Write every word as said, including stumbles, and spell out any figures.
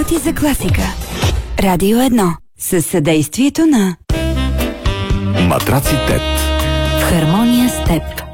минути за класика. Радио едно. Със съдействието на Матраци Тет. В хармония с теб.